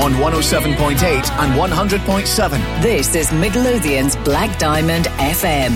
on 107.8 and 100.7. This is Midlothian's Black Diamond FM.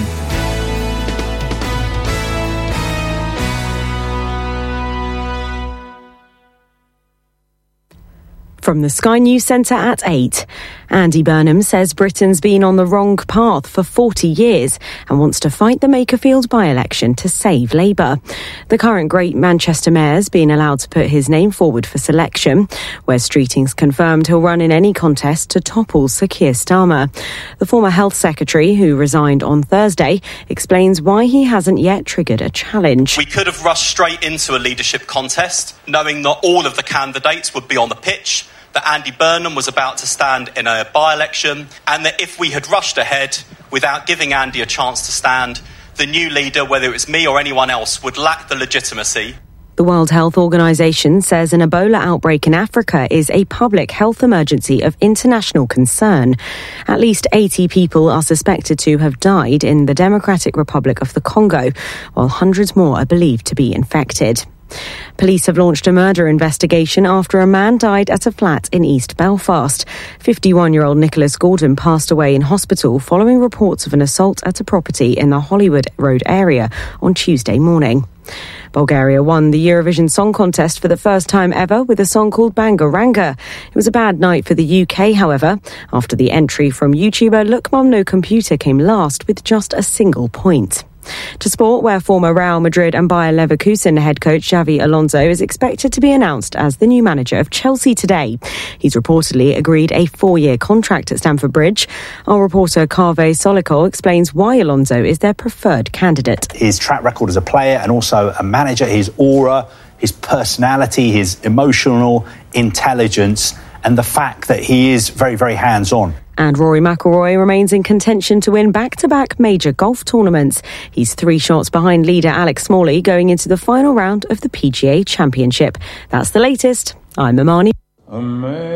From the Sky News Centre at 8. Andy Burnham says Britain's been on the wrong path for 40 years and wants to fight the Makerfield by-election to save Labour. The current Great Manchester Mayor's been allowed to put his name forward for selection. Wes Streeting's confirmed he'll run in any contest to topple Sir Keir Starmer. The former Health Secretary, who resigned on Thursday, explains why he hasn't yet triggered a challenge. We could have rushed straight into a leadership contest, knowing not all of the candidates would be on the pitch, that Andy Burnham was about to stand in a by-election, and that if we had rushed ahead without giving Andy a chance to stand, the new leader, whether it was me or anyone else, would lack the legitimacy. The World Health Organization says an Ebola outbreak in Africa is a public health emergency of international concern. At least 80 people are suspected to have died in the Democratic Republic of the Congo, while hundreds more are believed to be infected. Police have launched a murder investigation after a man died at a flat in East Belfast. 51-year-old Nicholas Gordon passed away in hospital following reports of an assault at a property in the Hollywood Road area on Tuesday morning. Bulgaria won the Eurovision Song Contest for the first time ever with a song called Bangaranga. It was a bad night for the UK, however, after the entry from YouTuber Look Mum No Computer came last with just a single point. To sport, where former Real Madrid and Bayer Leverkusen head coach Xavi Alonso is expected to be announced as the new manager of Chelsea today. He's reportedly agreed a 4-year contract at Stamford Bridge. Our reporter Kaveh Solikol explains why Alonso is their preferred candidate. His track record as a player and also a manager, his aura, his personality, his emotional intelligence, and the fact that he is very, very hands-on. And Rory McIlroy remains in contention to win back-to-back major golf tournaments. He's 3 shots behind leader Alex Smalley going into the final round of the PGA Championship. That's the latest. I'm Imani.